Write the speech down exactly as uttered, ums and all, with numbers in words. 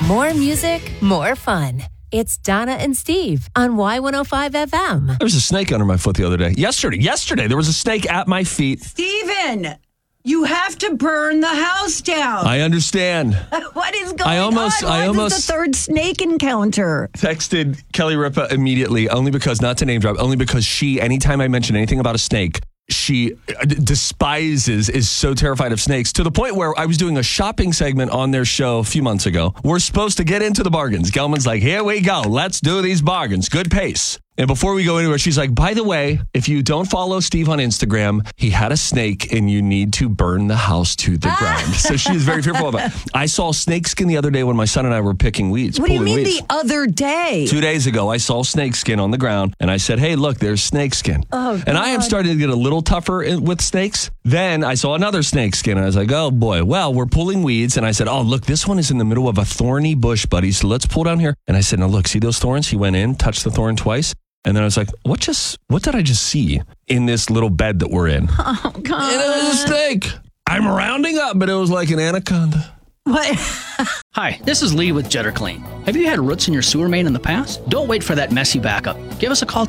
More music, more fun. It's Donna and Steve on Y one oh five F M. There was a snake under my foot the other day. Yesterday, yesterday, there was a snake at my feet. Steven, you have to burn the house down. I understand. What is going I almost, on? Why I almost is this the third snake encounter? Texted Kelly Ripa immediately, only because, not to name drop, only because she, anytime I mention anything about a snake, she despises, is so terrified of snakes, to the point where I was doing a shopping segment on their show a few months ago. We're supposed to get into the bargains. Gelman's like, here we go. Let's do these bargains. Good pace. And before we go into it, she's like, by the way, if you don't follow Steve on Instagram, he had a snake and you need to burn the house to the ground. So she is very fearful of it. I saw snake skin the other day when my son and I were picking weeds. What do you mean weeds. the other day? Two days ago, I saw snake skin on the ground and I said, hey, look, there's snake skin. Oh, and I am starting to get a little tougher in, with snakes. Then I saw another snake skin and I was like, oh boy, well, we're pulling weeds. And I said, oh, look, this one is in the middle of a thorny bush, buddy. So let's pull down here. And I said, now look, see those thorns? He went in, touched the thorn twice. And then I was like, what just, what did I just see in this little bed that we're in? Oh, God. And it was a snake. I'm rounding up, but it was like an anaconda. What? Hi, this is Lee with Jetter Clean. Have you had roots in your sewer main in the past? Don't wait for that messy backup. Give us a call